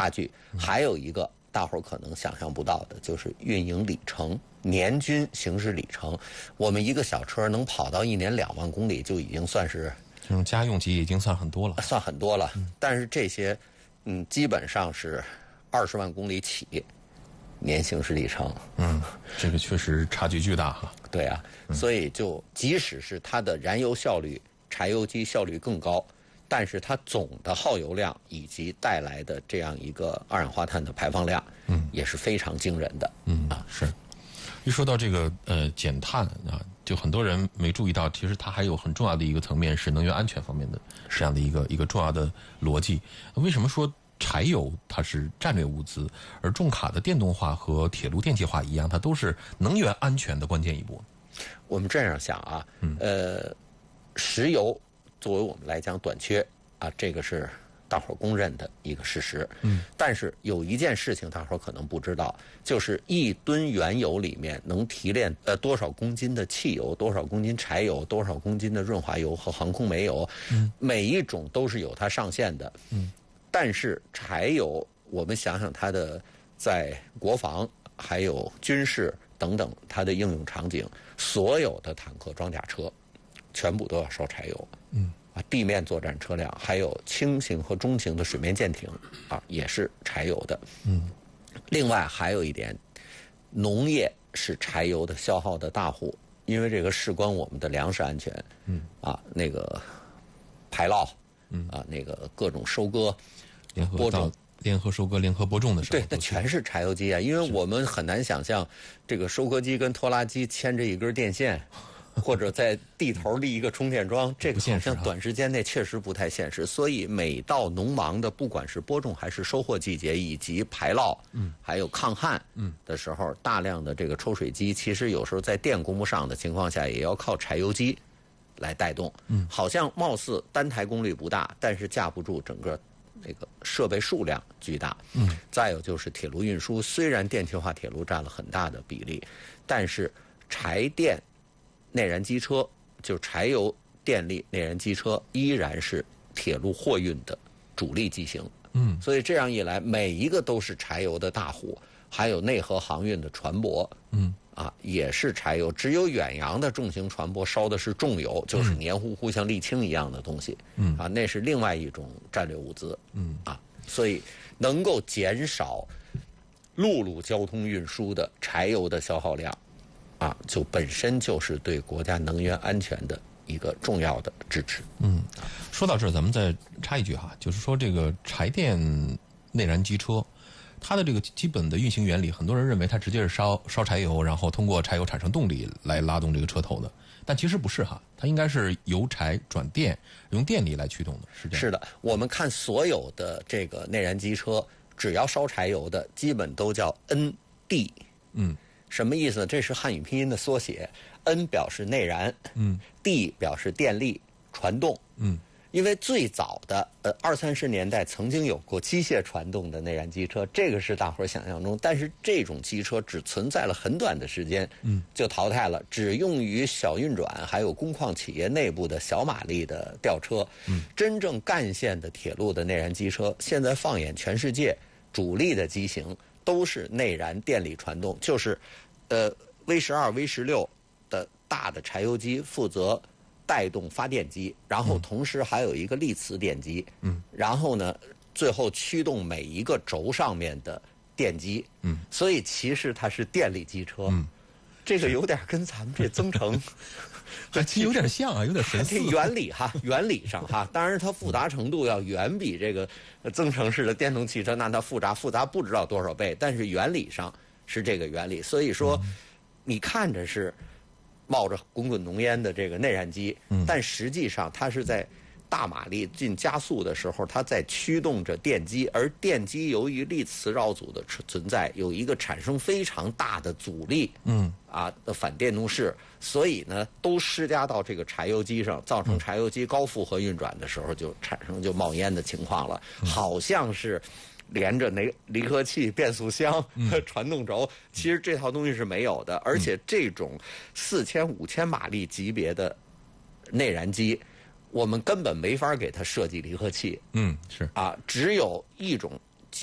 差距。还有一个大伙儿可能想象不到的，就是运营里程，年均行驶里程。我们一个小车能跑到1年2万公里，就已经算是这种家用级已经算很多了， 算很多了。但是这些，基本上是20万公里起年行驶里程。 这个确实差距巨大哈。 对啊，所以就即使是它的燃油效率，柴油机效率更高，但是它总的耗油量以及带来的这样一个二氧化碳的排放量，也是非常惊人的。 是。一说到这个减碳啊，就很多人没注意到，其实它还有很重要的一个层面是能源安全方面的这样的一个重要的逻辑。为什么说柴油它是战略物资，而重卡的电动化和铁路电气化一样，它都是能源安全的关键一步？ 我们这样想啊，石油作为我们来讲短缺啊，这个是大伙儿公认的一个事实。但是有一件事情大伙儿可能不知道，就是1吨原油里面能提炼多少公斤的汽油，多少公斤柴油，多少公斤的润滑油和航空煤油，每一种都是有它上限的。但是柴油，我们想想它的在国防还有军事等等它的应用场景，所有的坦克、装甲车全部都要烧柴油。地面作战车辆还有轻型和中型的水面舰艇也是柴油的。另外还有一点，农业是柴油的消耗的大户，因为这个事关我们的粮食安全。那个排涝那个各种收割、播种。 联合收割、联合播种的时候， 对，那全是柴油机啊！因为我们很难想象，这个收割机跟拖拉机牵着一根电线，或者在地头立一个充电桩，这个好像短时间内确实不太现实。所以每到农忙的，不管是播种还是收获季节，以及排涝，还有抗旱的时候，大量的这个抽水机，其实有时候在电供不上的情况下，也要靠柴油机来带动。好像貌似单台功率不大，但是架不住整个这个设备数量巨大。再有就是铁路运输，虽然电气化铁路占了很大的比例，但是柴电内燃机车，就柴油电力内燃机车依然是铁路货运的主力机型。所以这样一来，每一个都是柴油的大户，还有内河航运的船舶，也是柴油。只有远洋的重型船舶烧的是重油，就是黏糊糊像沥青一样的东西。那是另外一种战略物资。所以能够减少陆路交通运输的柴油的消耗量，就本身就是对国家能源安全的一个重要的支持。 说到这儿，咱们再插一句哈，就是说这个柴电内燃机车，它的这个基本的运行原理，很多人认为它直接是烧柴油，然后通过柴油产生动力来拉动这个车头的，但其实不是哈，它应该是由柴转电，用电力来驱动的，是这样。 是的，我们看所有的这个内燃机车，只要烧柴油的，基本都叫 ND。什么意思呢？这是汉语拼音的缩写。N 表示内燃，D 表示电力传动。因为最早的20-30年代曾经有过机械传动的内燃机车，这个是大伙儿想象中，但是这种机车只存在了很短的时间，就淘汰了，只用于小运转还有工矿企业内部的小马力的吊车。真正干线的铁路的内燃机车，现在放眼全世界，主力的机型都是内燃电力传动，就是V12、V16的大的柴油机负责带动发电机，然后同时还有一个力磁电机，然后呢，最后驱动每一个轴上面的电机，所以其实它是电力机车。这个有点跟咱们这增程其实有点像啊，有点神似。 原理上哈，当然它复杂程度要远比这个增程式的电动汽车那它复杂不知道多少倍，但是原理上是这个原理。所以说，你看着是冒着滚滚浓烟的这个内燃机，但实际上它是在大马力进加速的时候，它在驱动着电机，而电机由于力磁绕组的存在，有一个产生非常大的阻力，的反电动势，所以呢，都施加到这个柴油机上，造成柴油机高负荷运转的时候，就产生冒烟的情况了，好像是连着离合器、变速箱、传动轴，其实这套东西是没有的，而且这种4000、5000马力级别的内燃机，我们根本没法给它设计离合器。 是只有一种